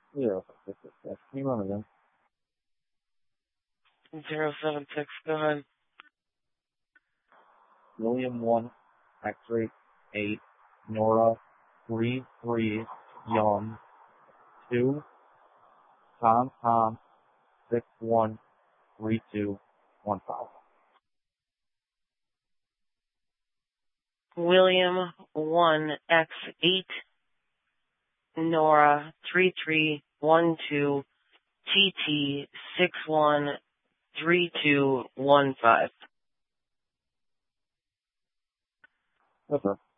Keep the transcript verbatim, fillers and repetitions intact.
Zero six six six. Can you run again? Zero seven six. Go ahead. William one, X-ray eight, Nora three three, Young two, Tom Tom six one three two one five. William one X eight, Nora three three one two, T T six one three two one five. That's right.